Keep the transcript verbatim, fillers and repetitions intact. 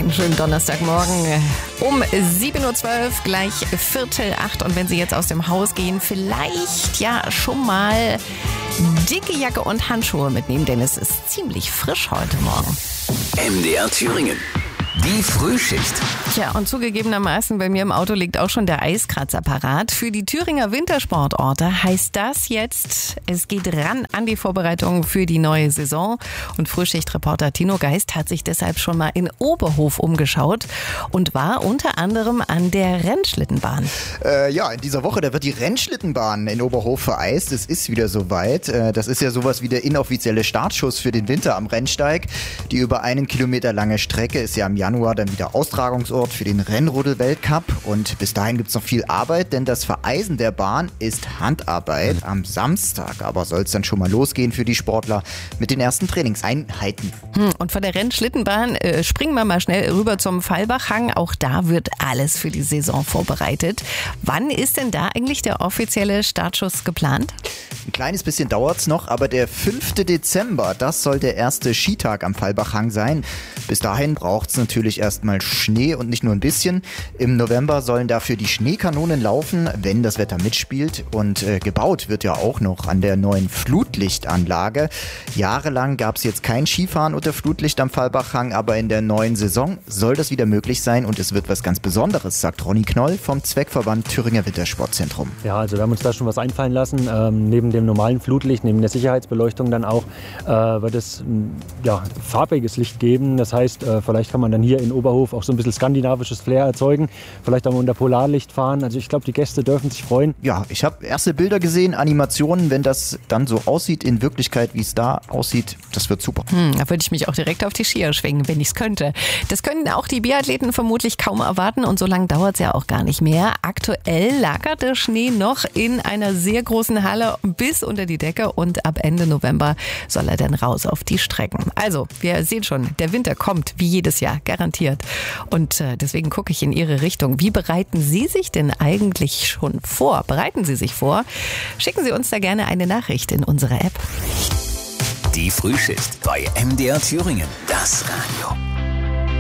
Einen schönen Donnerstagmorgen um sieben Uhr zwölf, gleich Viertel acht. Und wenn Sie jetzt aus dem Haus gehen, vielleicht ja schon mal dicke Jacke und Handschuhe mitnehmen, denn es ist ziemlich frisch heute Morgen. M D R Thüringen. Die Frühschicht. Tja, und zugegebenermaßen bei mir im Auto liegt auch schon der Eiskratzer parat. Für die Thüringer Wintersportorte heißt das jetzt, es geht ran an die Vorbereitungen für die neue Saison. Und Frühschichtreporter Tino Geist hat sich deshalb schon mal in Oberhof umgeschaut und war unter anderem an der Rennschlittenbahn. Äh, ja, in dieser Woche, da wird die Rennschlittenbahn in Oberhof vereist. Es ist wieder soweit. Äh, das ist ja sowas wie der inoffizielle Startschuss für den Winter am Rennsteig. Die über einen Kilometer lange Strecke ist ja im Januar dann wieder Austragungsort für den Rennrodel-Weltcup. Und bis dahin gibt es noch viel Arbeit, denn das Vereisen der Bahn ist Handarbeit. Am Samstag aber soll es dann schon mal losgehen für die Sportler mit den ersten Trainingseinheiten. Hm, und von der Rennschlittenbahn äh, springen wir mal schnell rüber zum Fallbachhang. Auch da wird alles für die Saison vorbereitet. Wann ist denn da eigentlich der offizielle Startschuss geplant? Ein kleines bisschen dauert es noch, aber der fünfte Dezember, das soll der erste Skitag am Fallbachhang sein. Bis dahin braucht es natürlich erstmal Schnee und nicht nur ein bisschen. Im November sollen dafür die Schneekanonen laufen, wenn das Wetter mitspielt. Und äh, gebaut wird ja auch noch an der neuen Flutlichtanlage. Jahrelang gab es jetzt kein Skifahren unter Flutlicht am Fallbachhang, aber in der neuen Saison soll das wieder möglich sein und es wird was ganz Besonderes, sagt Ronny Knoll vom Zweckverband Thüringer Wintersportzentrum. Ja, also wir haben uns da schon was einfallen lassen. Ähm, neben dem normalen Flutlicht, neben der Sicherheitsbeleuchtung dann auch, äh, wird es ja, farbiges Licht geben. Das heißt, äh, vielleicht kann man dann hier in Oberhof auch so ein bisschen skandinavisches Flair erzeugen. Vielleicht auch mal unter Polarlicht fahren. Also ich glaube, die Gäste dürfen sich freuen. Ja, ich habe erste Bilder gesehen, Animationen. Wenn das dann so aussieht in Wirklichkeit, wie es da aussieht, das wird super. Hm, da würde ich mich auch direkt auf die Skier schwingen, wenn ich es könnte. Das können auch die Biathleten vermutlich kaum erwarten und so lange dauert es ja auch gar nicht mehr. Aktuell lagert der Schnee noch in einer sehr großen Halle bis unter die Decke und ab Ende November soll er dann raus auf die Strecken. Also, wir sehen schon, der Winter kommt, wie jedes Jahr, garantiert. Und äh, deswegen gucke ich in Ihre Richtung. Wie bereiten Sie sich denn eigentlich schon vor? Bereiten Sie sich vor? Schicken Sie uns da gerne eine Nachricht in unsere App. Die Frühschicht bei M D R Thüringen. Das Radio.